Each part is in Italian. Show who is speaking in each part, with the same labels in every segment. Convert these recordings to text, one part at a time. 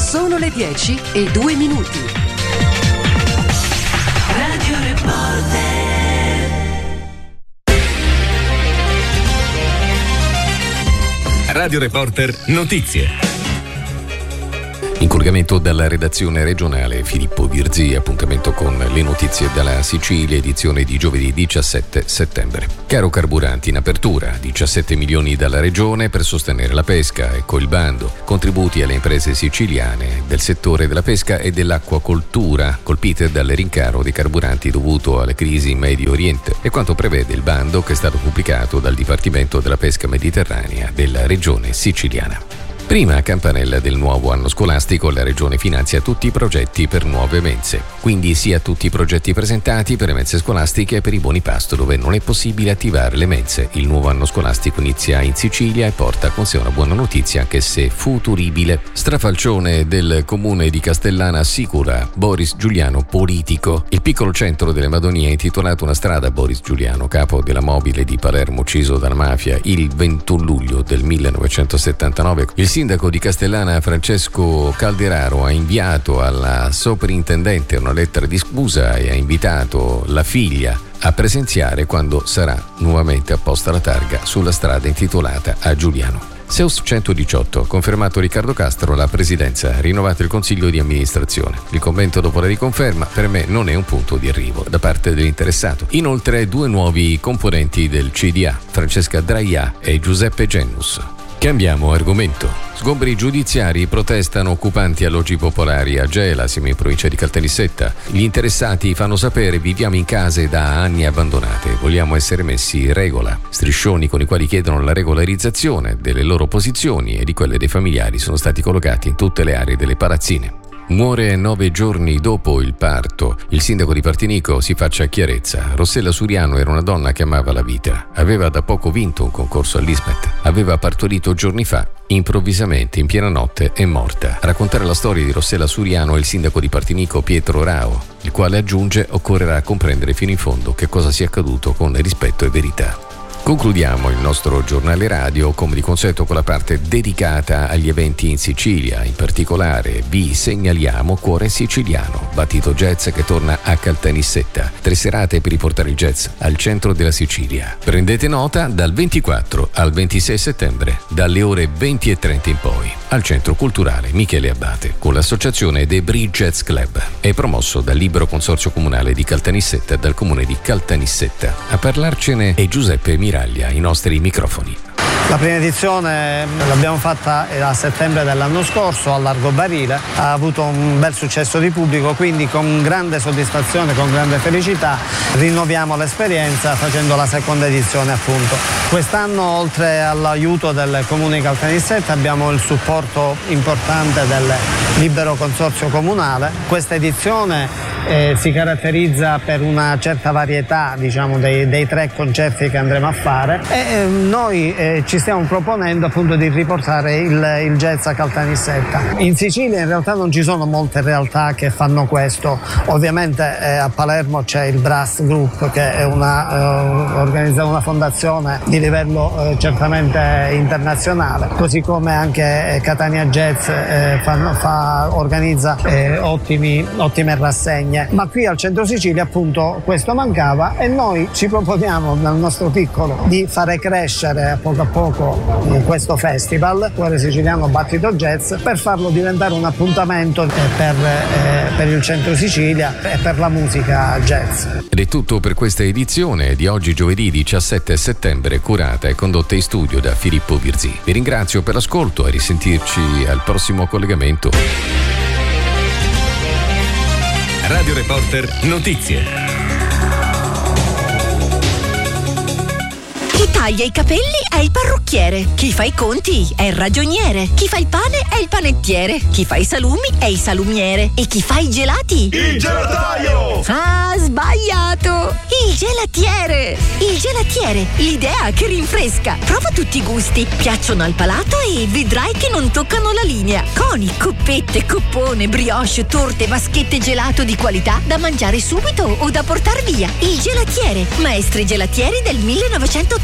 Speaker 1: Sono le 10:02.
Speaker 2: Radio Reporter.
Speaker 3: Radio Reporter Notizie.
Speaker 4: In collegamento dalla redazione regionale Filippo Virzì, appuntamento con le notizie dalla Sicilia, edizione di giovedì 17 settembre. Caro carburanti in apertura, 17 milioni dalla regione per sostenere la pesca, ecco il bando. Contributi alle imprese siciliane del settore della pesca e dell'acquacoltura, colpite dal rincaro dei carburanti dovuto alla crisi in Medio Oriente. E quanto prevede il bando che è stato pubblicato dal Dipartimento della Pesca Mediterranea della regione siciliana. Prima campanella del nuovo anno scolastico, la Regione finanzia tutti i progetti per nuove mense, quindi sia tutti i progetti presentati per le mense scolastiche e per i buoni pasto dove non è possibile attivare le mense. Il nuovo anno scolastico inizia in Sicilia e porta con sé una buona notizia anche se futuribile. Strafalcione del comune di Castellana assicura Boris Giuliano politico. Il piccolo centro delle Madonie ha intitolato una strada a Boris Giuliano, capo della Mobile di Palermo ucciso dalla mafia il 21 luglio del 1979. Il sindaco di Castellana Francesco Calderaro ha inviato alla soprintendente una lettera di scusa e ha invitato la figlia a presenziare quando sarà nuovamente apposta la targa sulla strada intitolata a Giuliano. Seus 118, confermato Riccardo Castro alla presidenza, rinnovato il consiglio di amministrazione. Il commento dopo la riconferma per me non è un punto di arrivo da parte dell'interessato. Inoltre 2 nuovi componenti del CDA, Francesca Draia e Giuseppe Gennus. Cambiamo argomento. Sgombri giudiziari, protestano occupanti alloggi popolari a Gela, siamo in provincia di Caltanissetta. Gli interessati fanno sapere: viviamo in case da anni abbandonate, vogliamo essere messi in regola. Striscioni con i quali chiedono la regolarizzazione delle loro posizioni e di quelle dei familiari sono stati collocati in tutte le aree delle palazzine. Muore 9 giorni dopo il parto. Il sindaco di Partinico si faccia chiarezza. Rossella Suriano era una donna che amava la vita. Aveva da poco vinto un concorso all'Ismet. Aveva partorito giorni fa. Improvvisamente, in piena notte, è morta. A raccontare la storia di Rossella Suriano è il sindaco di Partinico Pietro Rao, il quale aggiunge: occorrerà comprendere fino in fondo che cosa sia accaduto con rispetto e verità. Concludiamo il nostro giornale radio come di consueto con la parte dedicata agli eventi in Sicilia. In particolare vi segnaliamo Cuore Siciliano, battito jazz che torna a Caltanissetta. 3 serate per riportare il jazz al centro della Sicilia. Prendete nota, dal 24 al 26 settembre, dalle ore 20:30 in poi, al Centro Culturale Michele Abbate, con l'associazione The Bridge Jazz Club. È promosso dal Libero Consorzio Comunale di Caltanissetta e dal Comune di Caltanissetta. A parlarcene è Giuseppe Miraglia, i nostri microfoni.
Speaker 5: La prima edizione l'abbiamo fatta a settembre dell'anno scorso a Largo Barile, ha avuto un bel successo di pubblico, quindi con grande soddisfazione, con grande felicità rinnoviamo l'esperienza facendo la seconda edizione appunto. Quest'anno oltre all'aiuto del Comune di Caltanissetta abbiamo il supporto importante del Libero Consorzio Comunale. Questa edizione si caratterizza per una certa varietà, diciamo, dei 3 concerti che andremo a fare e noi ci stiamo proponendo appunto di riportare il jazz a Caltanissetta. In Sicilia in realtà non ci sono molte realtà che fanno questo. Ovviamente a Palermo c'è il Brass Group, che è organizza una fondazione di livello certamente internazionale, così come anche Catania Jazz organizza ottime rassegne. Ma qui al centro Sicilia appunto questo mancava e noi ci proponiamo nel nostro piccolo di fare crescere a poco questo festival, Cuore Siciliano Battito Jazz, per farlo diventare un appuntamento per il centro Sicilia e per la musica jazz.
Speaker 4: Ed è tutto per questa edizione di oggi giovedì 17 settembre, curata e condotta in studio da Filippo Virzì. Vi ringrazio per l'ascolto e risentirci al prossimo collegamento.
Speaker 3: Radio Reporter Notizie.
Speaker 6: Chi taglia i capelli è il parrucchiere, chi fa i conti è il ragioniere, chi fa il pane è il panettiere, chi fa i salumi è il salumiere e chi fa i gelati?
Speaker 7: Il gelataio!
Speaker 6: Ah, sbagliato! Il gelatiere! Il gelatiere, l'idea che rinfresca. Prova tutti i gusti, piacciono al palato e vedrai che non toccano la linea. Coni, coppette, coppone, brioche, torte, vaschette gelato di qualità da mangiare subito o da portar via. Il gelatiere, maestri gelatieri del 1987.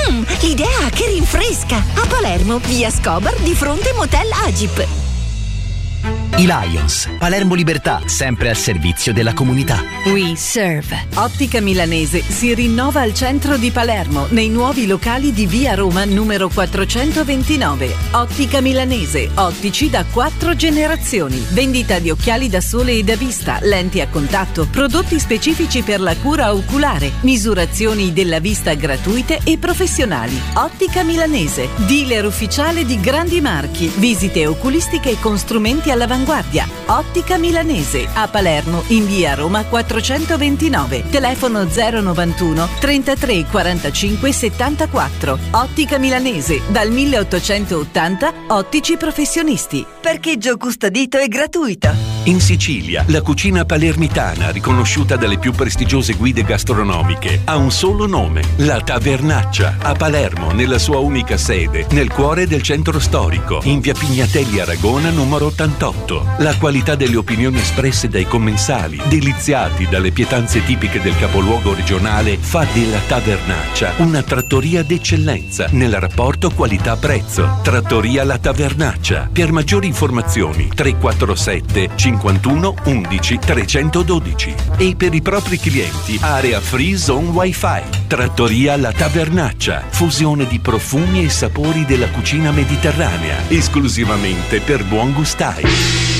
Speaker 6: L'idea che rinfresca. A Palermo, via Scobar, di fronte Motel Agip.
Speaker 7: I Lions, Palermo Libertà, sempre al servizio della comunità.
Speaker 6: We serve.
Speaker 8: Ottica Milanese si rinnova al centro di Palermo, nei nuovi locali di Via Roma numero 429. Ottica Milanese, ottici da 4 generazioni. Vendita di occhiali da sole e da vista, lenti a contatto, prodotti specifici per la cura oculare, misurazioni della vista gratuite e professionali. Ottica Milanese, dealer ufficiale di grandi marchi, visite oculistiche con strumenti all'avanguardia. Ottica Milanese, a Palermo in Via Roma 429. Telefono 091 33 45 74. Ottica Milanese, dal 1880, ottici professionisti.
Speaker 6: Parcheggio custodito e gratuito.
Speaker 9: In Sicilia, la cucina palermitana, riconosciuta dalle più prestigiose guide gastronomiche, ha un solo nome: La Tavernaccia, a Palermo, nella sua unica sede, nel cuore del centro storico, in via Pignatelli Aragona numero 88. La qualità delle opinioni espresse dai commensali, deliziati dalle pietanze tipiche del capoluogo regionale, fa della Tavernaccia una trattoria d'eccellenza nel rapporto qualità-prezzo. Trattoria La Tavernaccia. Per maggiori informazioni 347 51 11 312. E per i propri clienti area free zone wifi. Trattoria La Tavernaccia, fusione di profumi e sapori della cucina mediterranea, esclusivamente per buon gustai.